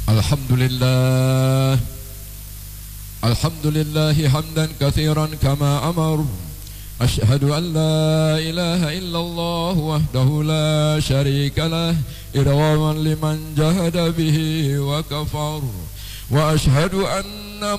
الحمد لله حمدا كثيرا كما أمر. أشهد أن لا إله إلا الله وحده لا شريك له إرغاما لمن جهد به وكفر. وأشهد أن